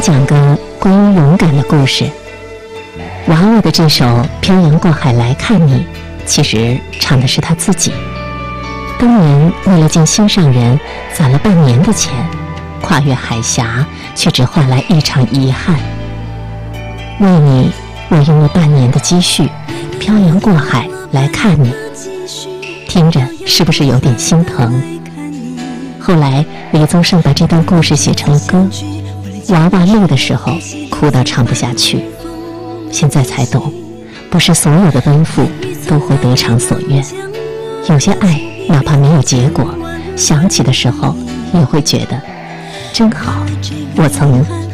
讲个关于勇敢的故事。娃娃的这首《漂洋过海来看你》，其实唱的是他自己。当年为了进心上人，攒了半年的钱，跨越海峡，却只换来一场遗憾。为你，我用了半年的积蓄，漂洋过海来看你。听着是不是有点心疼？后来李宗盛把这段故事写成了歌，娃娃录的时候哭到唱不下去，现在才懂，不是所有的奔赴都会得偿所愿，有些爱哪怕没有结果，想起的时候也会觉得真好，我曾